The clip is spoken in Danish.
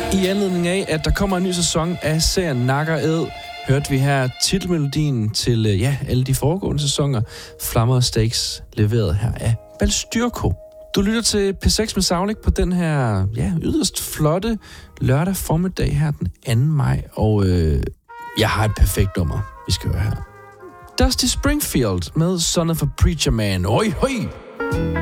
I anledning af, at der kommer en ny sæson af serien Nak & Æd, hørte vi her titelmelodien til alle de foregående sæsoner, Flammer og Stakes, leveret her af Balstyrko. Du lytter til P6 med Saulik på den her yderst flotte lørdag formiddag her den 2. maj, og jeg har et perfekt nummer, vi skal høre her. Dusty Springfield med Son of a Preacher Man. Oi, hoi!